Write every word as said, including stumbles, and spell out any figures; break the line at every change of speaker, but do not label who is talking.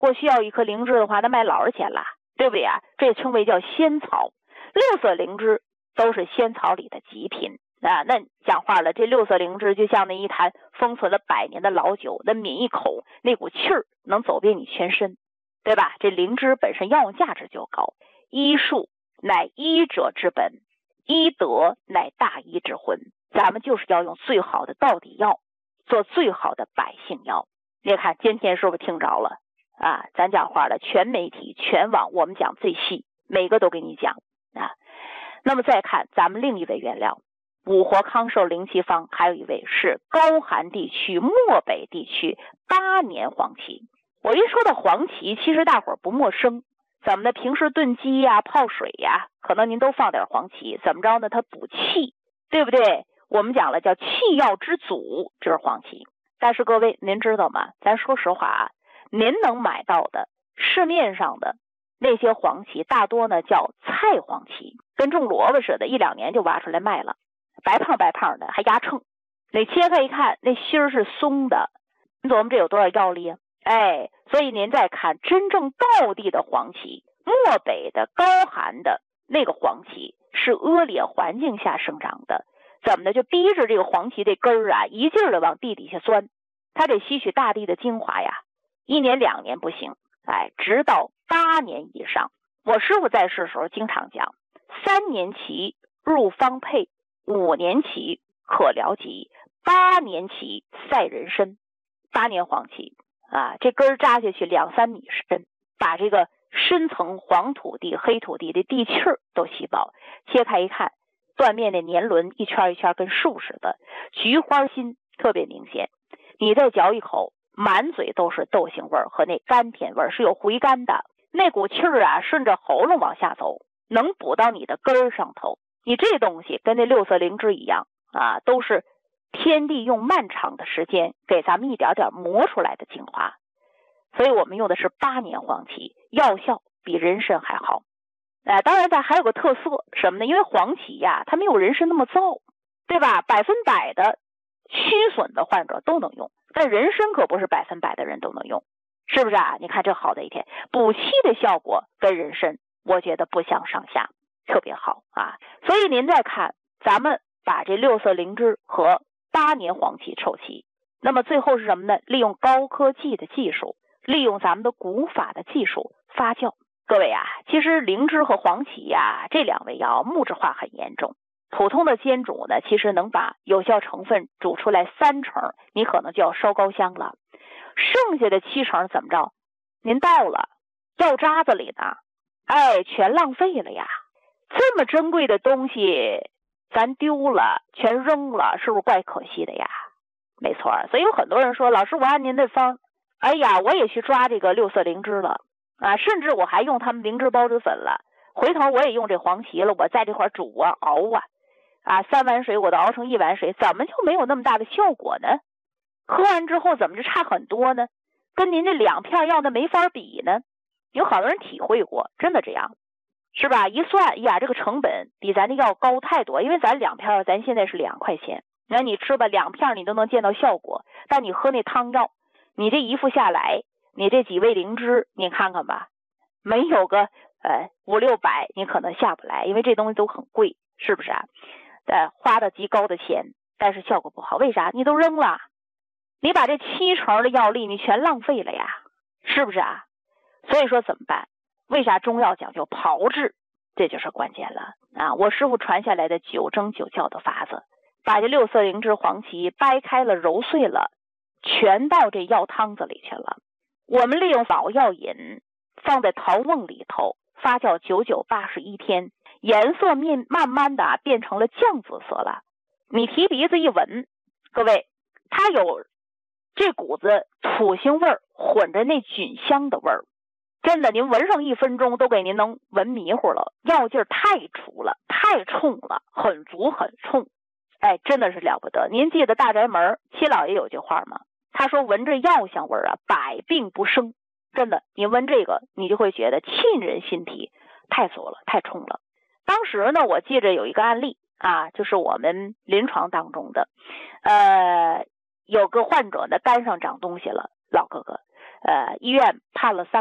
过需要一颗灵芝的话，那卖老少钱了，对不对啊？这称为叫仙草。六色灵芝都是仙草里的极品啊。那讲话了，这六色灵芝就像那一坛封存了百年的老酒，那抿一口，那股气儿能走遍你全身，对吧？这灵芝本身药用价值就高。医术乃医者之本，医德乃大医之魂。咱们就是要用最好的道底药，做最好的百姓药。你看今天是不是听着了啊？咱讲话了，全媒体全网我们讲最细，每个都给你讲啊。那么再看咱们另一位原料，五活康寿灵气方，还有一位是高寒地区漠北地区八年黄芪。我一说到黄芪，其实大伙儿不陌生，怎么的？平时炖鸡呀、泡水呀，可能您都放点黄芪，怎么着呢？它补气，对不对？我们讲了叫气药之祖，这是黄芪。但是各位您知道吗？咱说实话啊，您能买到的市面上的那些黄芪大多呢叫菜黄芪，跟种萝卜似的，一两年就挖出来卖了，白胖白胖的，还压秤。你切开一看，那芯儿是松的，你琢磨这有多少药力啊？哎，所以您再看真正道地的黄芪，漠北的高寒的那个黄芪是恶劣环境下生长的，怎么的？就逼着这个黄芪这根儿啊，一劲儿的往地底下钻，它得吸取大地的精华呀。一年两年不行，哎，直到八年以上。我师傅在世的时候经常讲，三年期入方配，五年期可疗疾，八年期赛人参。八年黄芪啊，这根扎下去两三米深，把这个深层黄土地、黑土地的地气儿都吸饱。切开一看，断面的年轮一圈一圈跟树似的，菊花心特别明显。你再嚼一口，满嘴都是豆腥味儿和那甘甜味儿，是有回甘的。那股气儿啊，顺着喉咙往下走，能补到你的根儿上头。你这东西跟那六色灵芝一样啊，都是天地用漫长的时间给咱们一点点磨出来的精华。所以我们用的是八年黄芪，药效比人参还好。哎，当然咱还有个特色什么呢？因为黄芪呀，它没有人参那么燥，对吧？百分百的虚损的患者都能用，但人参可不是百分百的人都能用，是不是啊？你看这好的一天，补气的效果跟人参我觉得不相上下，特别好啊。所以您再看，咱们把这六色灵芝和八年黄芪凑齐，那么最后是什么呢？利用高科技的技术，利用咱们的古法的技术发酵。各位啊，其实灵芝和黄芪呀、啊、这两味药木质化很严重。普通的煎煮呢，其实能把有效成分煮出来三成，你可能就要烧高香了。剩下的七成怎么着？您倒了药渣子里呢，哎，全浪费了呀！这么珍贵的东西，咱丢了，全扔了，是不是怪可惜的呀？没错，所以有很多人说，老师，我按您的方，哎呀，我也去抓这个六色灵芝了啊，甚至我还用他们灵芝孢子粉了，回头我也用这黄芪了，我在这块煮啊熬啊。啊，三碗水我都熬成一碗水，怎么就没有那么大的效果呢？喝完之后怎么就差很多呢？跟您这两片药的没法比呢？有好多人体会过，真的这样，是吧？一算呀，这个成本比咱的药高太多，因为咱两片咱现在是两块钱，那你吃吧，两片你都能见到效果，但你喝那汤药，你这一副下来，你这几味灵芝，你看看吧，没有个呃五六百，你可能下不来，因为这东西都很贵，是不是啊？呃，花的极高的钱，但是效果不好，为啥？你都扔了，你把这七成的药力你全浪费了呀，是不是啊？所以说怎么办？为啥中药讲究炮制？这就是关键了啊！我师傅传下来的九蒸九校的法子，把这六色灵芝、黄芪掰开了、揉碎了，全到这药汤子里去了。我们利用老药引，放在陶瓮里头发酵九九八十一天。颜色面慢慢的、啊、变成了酱紫色了，你提鼻子一闻，各位，它有这股子土腥味儿混着那菌香的味儿，真的，您闻上一分钟都给您能闻迷糊了，药劲儿太出了，太冲了，很足很冲，哎，真的是了不得。您记得大宅门七老爷有句话吗？他说闻着药香味儿啊，百病不生。真的，你闻这个，你就会觉得沁人心脾，太足了，太冲了。当时呢，我记着有一个案例啊，就是我们临床当中的，呃，有个患者呢肝上长东西了，老哥哥， 呃，医院判了三